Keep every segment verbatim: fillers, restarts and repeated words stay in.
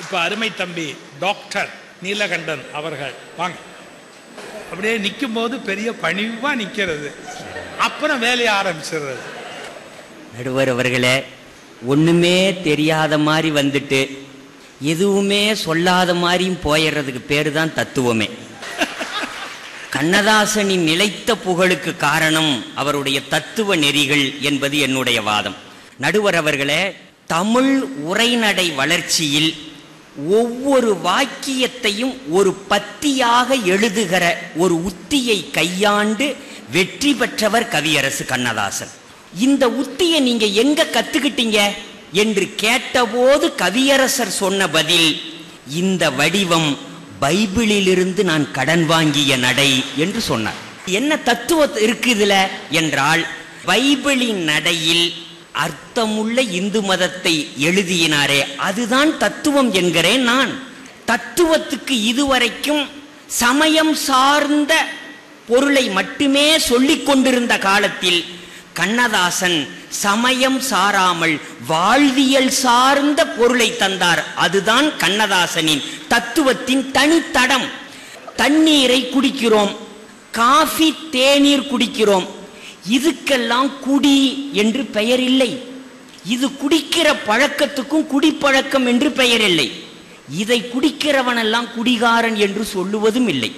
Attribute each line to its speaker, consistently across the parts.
Speaker 1: இப்போ அருமை தம்பி டாக்டர் நீலகண்டன் அவர்கள் வாங்க. அப்படியே நிற்கும் போது பெரிய பணிவா நிற்கிறது, அப்புறம் வேலையை ஆரம்பிச்சிடுறது.
Speaker 2: நடுவர் அவர்களே, ஒண்ணுமே தெரியாத மாதிரி வந்துட்டு எதுவுமே சொல்லாத மாதிரியும் போயிடுறதுக்கு பேரு தான் தத்துவமே. கண்ணதாசனின் நிலைத்த புகழுக்கு காரணம் அவருடைய தத்துவ நெறிகள் என்பது என்னுடைய வாதம். நடுவர் அவர்களே, தமிழ் உரைநடை வளர்ச்சியில் ஒவ்வொரு வாக்கியத்தையும் ஒரு பத்தியாக எழுதுகிற ஒரு உத்தியை கையாண்டு வெற்றி பெற்றவர் கவியரசு கண்ணதாசன். இந்த உத்தியை நீங்க எங்க கத்துக்கிட்டீங்க என்று கேட்டபோது கவியரசர் சொன்ன பதில், இந்த வடிவம் பைபிளிலிருந்து நான் கடன் வாங்கிய நடை என்று சொன்னார். என்ன தத்துவம் இருக்கு இதுல என்றால், பைபிளின் நடையில் அர்த்தமுள்ள இந்து மதத்தை எழுதினாரே, அதுதான் தத்துவம் என்கிறேன் நான். தத்துவத்துக்கு இதுவரைக்கும் சமயம் சார்ந்த பொருளை மட்டுமே சொல்லிக் கொண்டிருந்த காலத்தில் கண்ணதாசன் சமயம் சாராமல் வாழ்வியல் சார்ந்த பொருளை தந்தார். அதுதான் கண்ணதாசனின் தத்துவத்தின் தனித்தடம். தண்ணீரை குடிக்கிறோம், காஃபி தேநீர் குடிக்கிறோம், இதுக்கெல்லாம் குடி என்று பெயர் இல்லை. இது குடிக்கிற பழக்கத்துக்கும் குடிப்பழக்கம் என்று பெயர் இல்லை. இதை குடிக்கிறவனெல்லாம் குடிகாரன் என்று சொல்லுவதும் இல்லை.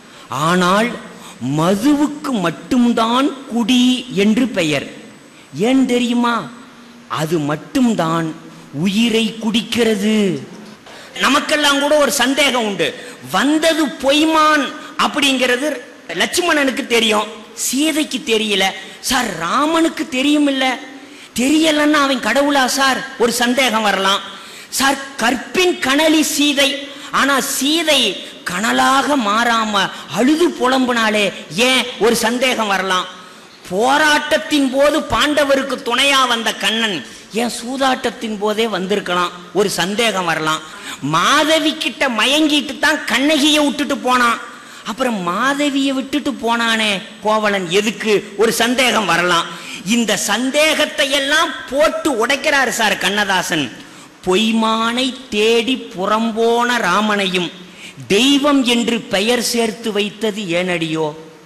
Speaker 2: ஆனால் மதுவுக்கு மட்டும்தான் குடி என்று பெயர். ஏன் தெரியுமா? அது மட்டும்தான் உயிரை குடிக்கிறது. நமக்கெல்லாம் கூட ஒரு சந்தேகம் உண்டு. வந்தது பொய்மான் அப்படிங்கிறது லட்சுமணனுக்கு தெரியும், சீதைக்கு தெரியல. சார், ராமனுக்கு தெரியும் இல்ல, தெரியலன்னா அவன் கடவுளா சார்? ஒரு சந்தேகம் வரலாம். சார், கற்பின் கனலி சீதை, ஆனா சீதை கனலாக மாறாம அழுது புலம்புனாலே ஏன்? ஒரு சந்தேகம் வரலாம். போராட்டத்தின் போது பாண்டவருக்கு துணையா வந்த கண்ணன் ஏன் சூதாட்டத்தின் போதே வந்திருக்கலாம்? ஒரு சந்தேகம் வரலாம். மாதவி கிட்ட மயங்கிட்டு தான் கண்ணகியை விட்டுட்டு போனான், அப்புறம் மாதவியை விட்டுட்டு போனானே கோவலன் எதுக்கு? ஒரு சந்தேகம் வரலாம். இந்த சந்தேகத்தை எல்லாம் போட்டு உடைக்கிறார் சார் கண்ணதாசன். பொய்மானை தேடி புறம்போன ராமனையும் தெய்வம் என்று பெயர் சேர்த்து வைத்தது ஏனடியோ?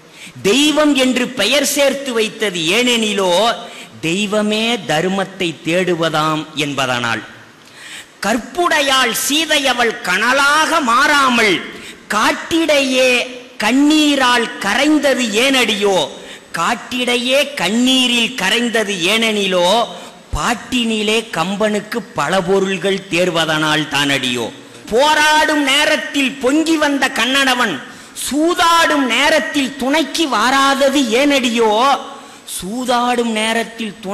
Speaker 2: தெய்வம் என்று பெயர் சேர்த்து வைத்தது ஏனெனிலோ, தெய்வமே தர்மத்தை தேடுவதாம் என்பதனால். கற்புடையாள் சீதை அவள் கனலாக மாறாமல் காட்டிடையே கண்ணீரால் கரைந்தது ஏனடியோ? காட்டிடையே கண்ணீரில் கரைந்தது ஏனெனிலோ, பாட்டினிலே கம்பனுக்கு பல பொருள்கள் தேர்வதனால் தானடியோ? போராடும் நேரத்தில் பொங்கி வந்த கண்ணனவன் சூதாடும் நேரத்தில் துணைக்கு வாராதது ஏனடியோ? சூதாடும் நேரத்தில்